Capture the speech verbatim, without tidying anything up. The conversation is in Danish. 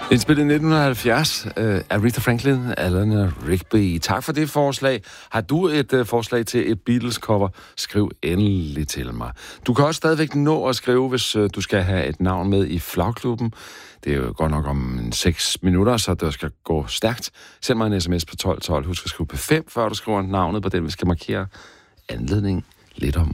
Indspillet i nitten halvfjerds af Aretha Franklin, Eleanor Rigby. Tak for det forslag. Har du et uh, forslag til et Beatles-cover, skriv endelig til mig. Du kan også stadigvæk nå at skrive, hvis uh, du skal have et navn med i Flagklubben. Det er jo godt nok om seks minutter, så det skal gå stærkt. Send mig en sms på tolv tolv. Husk at skrive P fem, før du skriver navnet på den, vi skal markere anledningen lidt om.